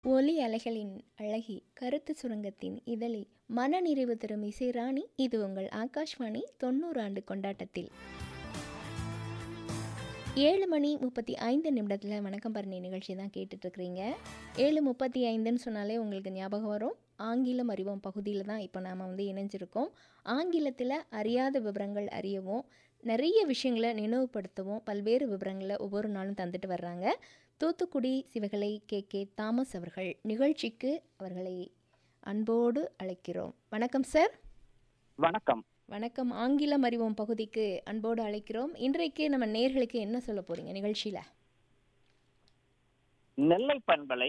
ஒலி அலைகளின் அழகி கருத்து சுரங்கத்தின் இதழி மனநிறைவு தரும் இசை ராணி. இது உங்கள் ஆகாஷ்வாணி 90 ஆண்டு கொண்டாட்டத்தில் 7:35 வணக்கம் பரணி நிகழ்ச்சி தான் கேட்டுட்ருக்கிறீங்க. 7:35ன்னு சொன்னாலே உங்களுக்கு ஞாபகம் வரும் ஆங்கிலம் அறிவோம் பகுதியில் தான் இப்போ நாம் இணைஞ்சிருக்கோம். ஆங்கிலத்தில் அறியாத விவரங்கள் அறியவும், நிறைய விஷயங்களை நினைவுபடுத்தவும் பல்வேறு விவரங்களை ஒவ்வொரு நாளும் தந்துட்டு வர்றாங்க. தூத்துக்குடி சிவகலை கே தாமஸ் அவர்கள் நிகழ்ச்சிக்கு அவர்களை அன்போடு அழைக்கிறோம். வணக்கம் சார். வணக்கம். வணக்கம். ஆங்கிலம் அறிவோம் பகுதிக்கு அன்போடு அழைக்கிறோம். இன்றைக்கு நம்ம நேயர்களுக்கு என்ன சொல்ல போறீங்க நிகழ்ச்சியில? நெல்லை பண்பலை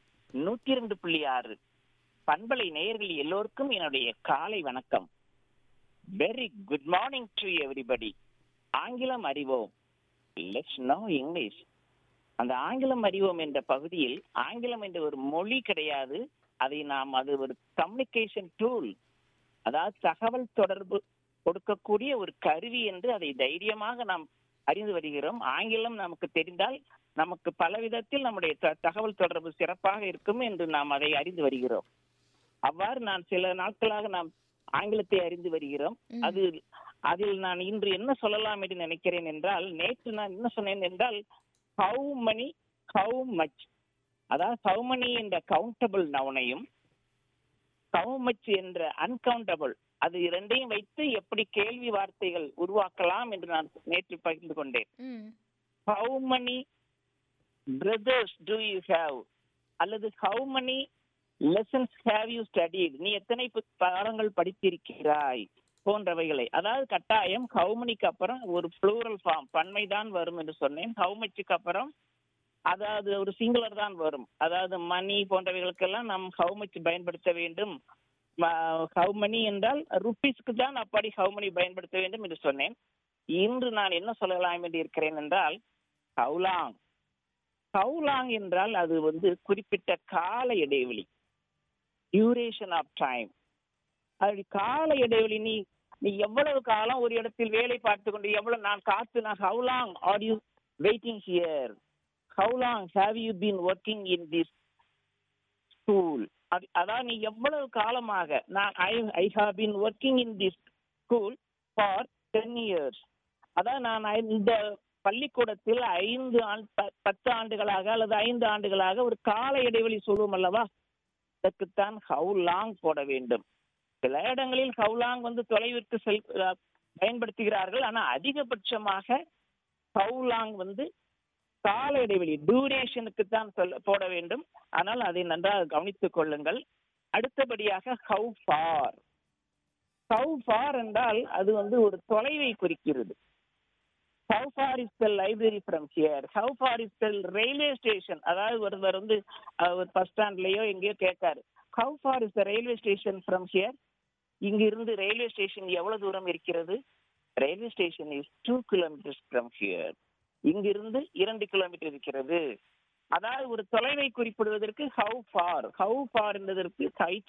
102.6 பண்பலை நேயர்கள் எல்லோருக்கும் என்னுடைய காலை வணக்கம். Very good morning to everybody. ஆங்கிலம் அறிவோம், லெட்ஸ் நோ இங்கிலீஷ். அந்த ஆங்கிலம் அறிவோம் என்ற பகுதியில் ஆங்கிலம் என்ற ஒரு மொழி கிடையாது. அது ஒரு கம்யூனிகேஷன் டூல், அதாவது தகவல் தொடர்பு கொடுக்கக்கூடிய ஒரு கருவி என்று அதை தைரியமாக நாம் அறிந்து வருகிறோம். ஆங்கிலம் நமக்கு தெரிந்தால் நமக்கு பல விதத்தில் நம்முடைய தகவல் தொடர்பு சிறப்பாக இருக்கும் என்று நாம் அதை அறிந்து வருகிறோம். அவ்வாறு நான் சில நாட்களாக நாம் ஆங்கிலத்தை அறிந்து வருகிறோம். அதில் நான் இன்று என்ன சொல்லலாம் என்று நினைக்கிறேன் என்றால், நேற்று நான் என்ன சொன்னேன் என்றால், how many, how much, அதாவது how many என்ற கவுண்டபிள் நவுனையும் how much என்ற அன்கவுண்டபிள், அது இரண்டையும் வைத்து எப்படி கேள்வி வார்த்தைகள் உருவாக்கலாம் என்று நான் நேற்று பகிர்ந்து கொண்டேன். how many brothers do you have, அல்லது how many lessons have you studied, நீ எத்தனை பாடங்கள் படித்திருக்கிறாய் போன்றவைகளை. அதாவது கட்டாயம் how manyக்கு அப்புறம் ஒரு ப்ளூரல் ஃபார்ம் பன்மைதான் வரும் என்று சொன்னேன். how muchக்கு அப்புறம் அதாவது ஒரு சிங்குலர் தான் வரும். அதாவது மணி போன்றவைகளுக்கெல்லாம் நாம் how much பயன்படுத்த வேண்டும். how many என்றால் ருப்பீஸ்க்கு தான் அப்படி how many பயன்படுத்த வேண்டும் என்று சொன்னேன். இன்று நான் என்ன சொல்லலாம் என்று இருக்கிறேன் என்றால், how long. how long என்றால் அது குறிப்பிட்ட கால இடைவெளி, டியூரேஷன் ஆஃப் டைம். அது கால இடைவெளி. நீ எவ்வளவு காலம் ஒரு இடத்தில் வேலை பார்த்து கொண்டு எவ்வளவு நான் how long are you waiting here, how long have you been working in this school, அதாவது நீ எவ்வளவு காலமாக I have been working in this school for 10 years, அதாவது நான் இந்த பள்ளிக்கூடத்தில் 10 ஆண்டுகளாக அல்லது 5 ஆண்டுகளாக ஒரு கால இடைவெளி சொல்லுவோம் அல்லவா, அதற்குத்தான் how long போட வேண்டும். சில இடங்களில் how long தொலைவிற்கு பயன்படுத்துகிறார்கள். ஆனா அதிகபட்சமாக how long கால இடைவெளி டியூரேஷனுக்கு தான் போட வேண்டும். ஆனால் அதை நன்றாக கவனித்துக் கொள்ளுங்கள். அடுத்தபடியாக how far. how far என்றால் அது ஒரு தொலைவை குறிக்கிறது. how far is the library from here, how far is the railway station, அதாவது ஒருவர் ஒரு பஸ் ஸ்டாண்ட்லயோ எங்கேயோ கேட்காரு, how far is the railway station from here, இங்க இருந்து ரயில்வே ஸ்டேஷன் எவ்வளவு தூரம் இருக்கிறது, railway station is 2 kilometers from here, இங்கிருந்து 2 கிலோமீட்டர் இருக்கிறது. அதாவது ஒரு தொலைவை குறிப்பிடுவதற்கு how far. how far என்பதற்கு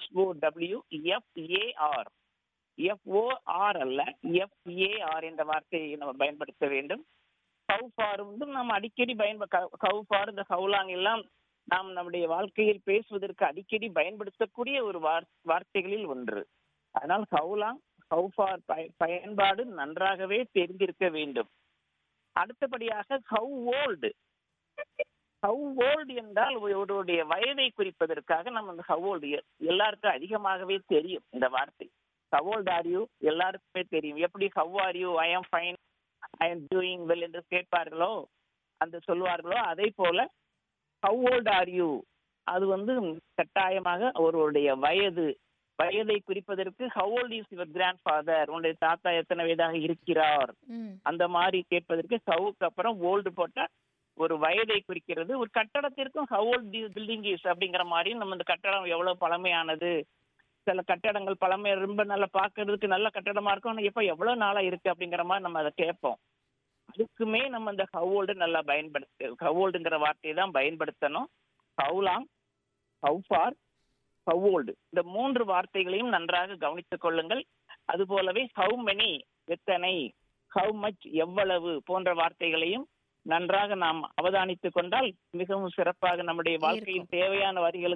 HOWFAR, FOR அல்ல, FAR என்ற வார்த்தையை நம்ம பயன்படுத்த வேண்டும். how far நம்ம அடிக்கடி how far, இந்த how long எல்லாம் நாம் நம்முடைய வாழ்க்கையில் பேசுவதற்கு அடிக்கடி பயன்படுத்தக்கூடிய ஒரு வார்த்தைகளில் ஒன்று. அதனால் how long, how far பயன்பாடு நன்றாகவே தெரிந்திருக்க வேண்டும். அடுத்தபடியாக how old. how old என்றால் ஒருவருடைய வயதை குறிப்பதற்காக நம்ம how old எல்லாருக்கும் அதிகமாகவே தெரியும் இந்த வார்த்தை. how old are you எல்லாருக்குமே தெரியும். எப்படி how are you, I am fine, I am doing well என்று கேட்பார்களோ சொல்வார்களோ அதே போல how old are you அது கட்டாயமாக ஒருவருடைய வயதை குறிப்பதற்கு how old is your grandfather, உன்னுடைய தாத்தா எத்தனை வயதாக இருக்கிறார், அந்த மாதிரி கேட்பதற்கு howக்கு அப்புறம் old போட்டா ஒரு வயதை குறிக்கிறது. ஒரு கட்டடத்திற்கும் how old this building is அப்படிங்கிற மாதிரி நம்ம இந்த கட்டடம் எவ்வளவு பழமையானது, சில கட்டடங்கள் பழமை ரொம்ப நல்லா பார்க்கறதுக்கு நல்ல கட்டடமா இருக்கும், ஆனால் எப்போ எவ்வளவு நாளா இருக்கு அப்படிங்கிற மாதிரி நம்ம அதை கேட்போம். அதுக்குமே நம்ம இந்த how old நல்லா how oldங்கிற வார்த்தையை தான் பயன்படுத்தணும். how long, how far, how old இந்த 3 வார்த்தைகளையும் நன்றாக கவனித்துக் கொள்ளுங்கள். அது போலவே how many எத்தனை, how much எவ்வளவு போன்ற வார்த்தைகளையும் நன்றாக நாம் அவதானித்துக் கொண்டால் மிகவும் சிறப்பாக நம்முடைய வாழ்க்கையின் தேவையான வரிகளுக்கு